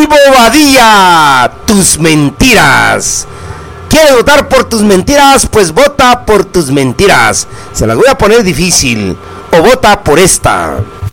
Bobadilla, tus mentiras. ¿Quieres votar por tus mentiras? Pues vota por tus mentiras. Se las voy a poner difícil. O vota por esta.